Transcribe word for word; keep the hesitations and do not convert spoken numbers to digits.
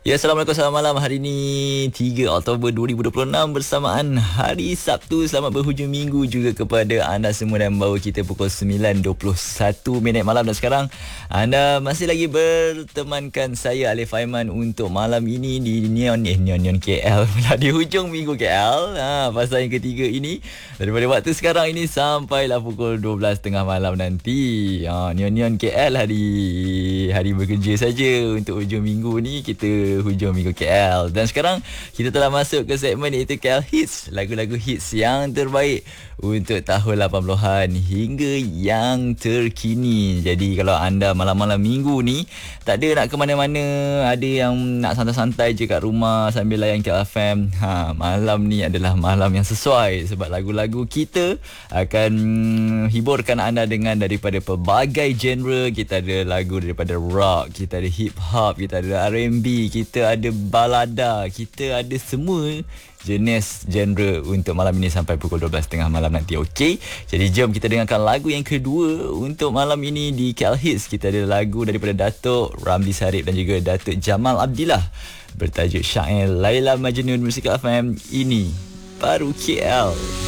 Ya, Assalamualaikum, selamat malam. Hari ini tiga Oktober dua ribu dua puluh enam bersamaan hari Sabtu. Selamat berhujung minggu juga kepada anda semua dan bawa kita pukul sembilan dua puluh satu minit malam. Dan sekarang anda masih lagi bertemankan saya Alif Aiman untuk malam ini di Neon eh, Neon Neon K L pula di hujung minggu K L. Ha, fasa yang ketiga ini daripada waktu sekarang ini sampailah pukul dua belas tiga puluh malam nanti. Ha, Neon Neon K L hari hari bekerja saja untuk hujung minggu ni, kita hujung minggu K L. Dan sekarang kita telah masuk ke segmen iaitu K L Hits, lagu-lagu hits yang terbaik untuk tahun lapan puluhan hingga yang terkini. Jadi kalau anda malam-malam minggu ni tak ada nak ke mana-mana, ada yang nak santai-santai je kat rumah sambil layan K L F M, ha, malam ni adalah malam yang sesuai sebab lagu-lagu kita akan hiburkan anda dengan daripada pelbagai genre. Kita ada lagu daripada rock, kita ada hip hop, kita ada R and B, kita ada balada, kita ada semua jenis genre untuk malam ini sampai pukul dua belas tiga puluh malam nanti. Okey, jadi jom kita dengarkan lagu yang kedua untuk malam ini di K L Hits. Kita ada lagu daripada Datuk Ramli Sarip dan juga Datuk Jamal Abdillah bertajuk Syair Laila Majnun. Musik F M, ini baru K L.